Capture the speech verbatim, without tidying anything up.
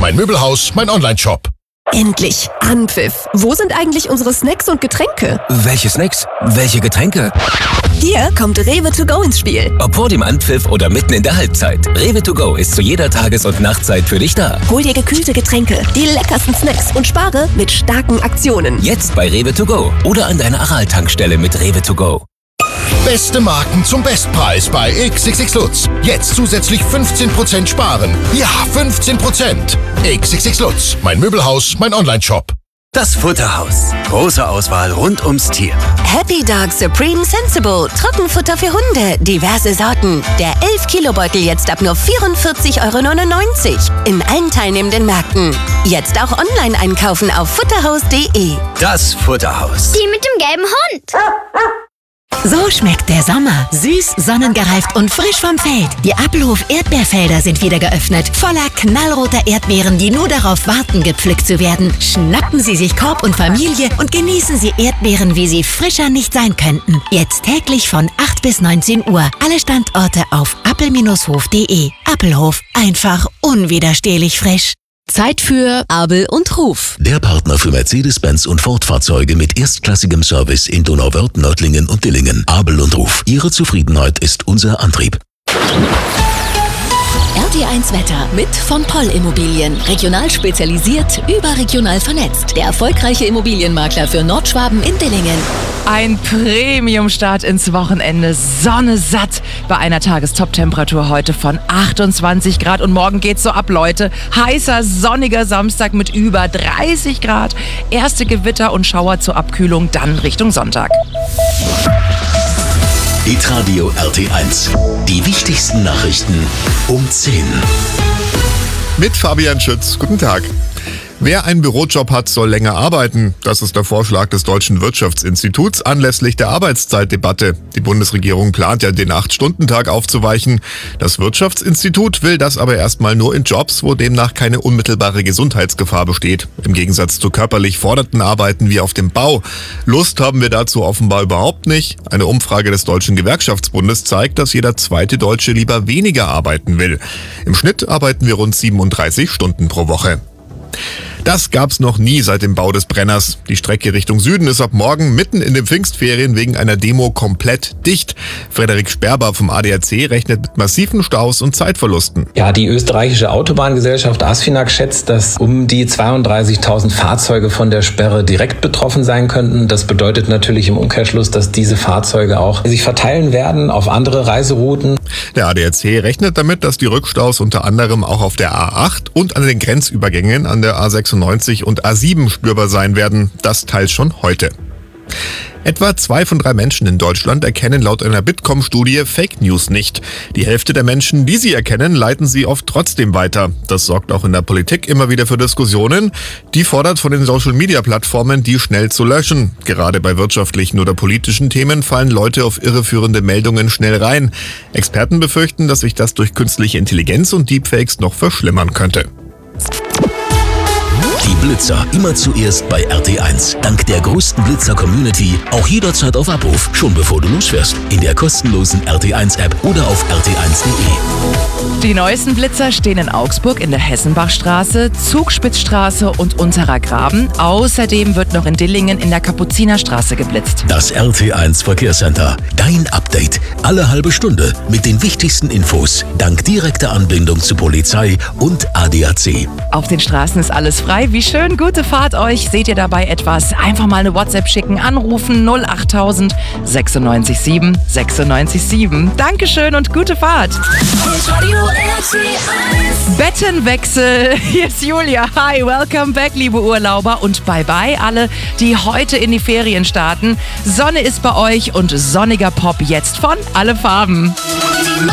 Mein Möbelhaus, mein Onlineshop. Endlich! Anpfiff! Wo sind eigentlich unsere Snacks und Getränke? Welche Snacks? Welche Getränke? Hier kommt Rewe to go ins Spiel. Ob vor dem Anpfiff oder mitten in der Halbzeit. Rewe to go ist zu jeder Tages- und Nachtzeit für dich da. Hol dir gekühlte Getränke, die leckersten Snacks und spare mit starken Aktionen. Jetzt bei Rewe to go oder an deiner Aral-Tankstelle mit Rewe to go. Beste Marken zum Bestpreis bei X X X Lutz. Jetzt zusätzlich fünfzehn Prozent sparen. Ja, fünfzehn Prozent. X X X Lutz. Mein Möbelhaus, mein Onlineshop. Das Futterhaus. Große Auswahl rund ums Tier. Happy Dog Supreme Sensible. Trockenfutter für Hunde. Diverse Sorten. Der elf Kilo Beutel jetzt ab nur vierundvierzig Euro neunundneunzig. In allen teilnehmenden Märkten. Jetzt auch online einkaufen auf futterhaus punkt de. Das Futterhaus. Die mit dem gelben Hund. So schmeckt der Sommer. Süß, sonnengereift und frisch vom Feld. Die Appelhof Erdbeerfelder sind wieder geöffnet. Voller knallroter Erdbeeren, die nur darauf warten, gepflückt zu werden. Schnappen Sie sich Korb und Familie und genießen Sie Erdbeeren, wie sie frischer nicht sein könnten. Jetzt täglich von acht bis neunzehn Uhr. Alle Standorte auf appel hof punkt de. Appelhof. Einfach unwiderstehlich frisch. Zeit für Abel und Ruf. Der Partner für Mercedes-Benz und Ford-Fahrzeuge mit erstklassigem Service in Donauwörth, Nördlingen und Dillingen. Abel und Ruf. Ihre Zufriedenheit ist unser Antrieb. R T eins Wetter mit von Poll Immobilien. Regional spezialisiert, überregional vernetzt. Der erfolgreiche Immobilienmakler für Nordschwaben in Dillingen. Ein Premium-Start ins Wochenende. Sonne satt bei einer Tagestop-Temperatur heute von achtundzwanzig Grad. Und morgen geht's so ab, Leute. Heißer, sonniger Samstag mit über dreißig Grad. Erste Gewitter und Schauer zur Abkühlung dann Richtung Sonntag. Hitradio R T eins. Die wichtigsten Nachrichten um zehn. Mit Fabian Schütz. Guten Tag. Wer einen Bürojob hat, soll länger arbeiten. Das ist der Vorschlag des Deutschen Wirtschaftsinstituts anlässlich der Arbeitszeitdebatte. Die Bundesregierung plant ja, den acht-Stunden-Tag aufzuweichen. Das Wirtschaftsinstitut will das aber erstmal nur in Jobs, wo demnach keine unmittelbare Gesundheitsgefahr besteht. Im Gegensatz zu körperlich fordernden Arbeiten wie auf dem Bau. Lust haben wir dazu offenbar überhaupt nicht. Eine Umfrage des Deutschen Gewerkschaftsbundes zeigt, dass jeder zweite Deutsche lieber weniger arbeiten will. Im Schnitt arbeiten wir rund siebenunddreißig Stunden pro Woche. Das gab's noch nie seit dem Bau des Brenners. Die Strecke Richtung Süden ist ab morgen mitten in den Pfingstferien wegen einer Demo komplett dicht. Frederik Sperber vom A D A C rechnet mit massiven Staus und Zeitverlusten. Ja, die österreichische Autobahngesellschaft ASFINAG schätzt, dass um die zweiunddreißigtausend Fahrzeuge von der Sperre direkt betroffen sein könnten. Das bedeutet natürlich im Umkehrschluss, dass diese Fahrzeuge auch sich verteilen werden auf andere Reiserouten. Der A D A C rechnet damit, dass die Rückstaus unter anderem auch auf der A acht und an den Grenzübergängen an der A sechsundneunzig und A sieben spürbar sein werden. Das teils schon heute. Etwa zwei von drei Menschen in Deutschland erkennen laut einer Bitkom-Studie Fake News nicht. Die Hälfte der Menschen, die sie erkennen, leiten sie oft trotzdem weiter. Das sorgt auch in der Politik immer wieder für Diskussionen. Die fordert von den Social-Media-Plattformen, die schnell zu löschen. Gerade bei wirtschaftlichen oder politischen Themen fallen Leute auf irreführende Meldungen schnell rein. Experten befürchten, dass sich das durch künstliche Intelligenz und Deepfakes noch verschlimmern könnte. Die Blitzer immer zuerst bei R T eins. Dank der größten Blitzer-Community auch jederzeit auf Abruf, schon bevor du losfährst. In der kostenlosen R T eins App oder auf r t eins punkt de. Die neuesten Blitzer stehen in Augsburg in der Hessenbachstraße, Zugspitzstraße und Unterer Graben. Außerdem wird noch in Dillingen in der Kapuzinerstraße geblitzt. Das R T eins Verkehrscenter. Dein Update. Alle halbe Stunde mit den wichtigsten Infos. Dank direkter Anbindung zu Polizei und A D A C. Auf den Straßen ist alles frei. Wie schön, gute Fahrt euch. Seht ihr dabei etwas? Einfach mal eine WhatsApp schicken, anrufen null achttausend sechsundneunzig sieben sechsundneunzig sieben. Dankeschön und gute Fahrt. Bettenwechsel. Hier ist Julia. Hi, welcome back, liebe Urlauber. Und bye bye alle, die heute in die Ferien starten. Sonne ist bei euch und sonniger Pop jetzt von Alle Farben.